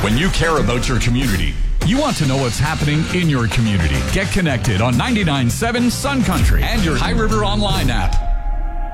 When you care about your community, you want to know what's happening in your community. Get connected on 99.7 Sun Country and your High River Online app.